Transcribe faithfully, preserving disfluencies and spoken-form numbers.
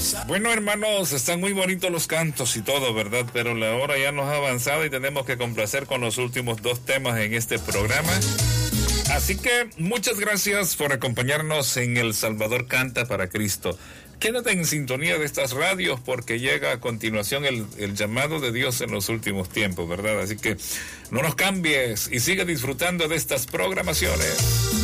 Bueno, hermanos, están muy bonitos los cantos y todo, ¿verdad? Pero la hora ya nos ha avanzado y tenemos que complacer con los últimos dos temas en este programa. Así que muchas gracias por acompañarnos en El Salvador Canta para Cristo. Quédate en sintonía de estas radios porque llega a continuación el, el llamado de Dios en los últimos tiempos, ¿verdad? Así que no nos cambies y sigue disfrutando de estas programaciones.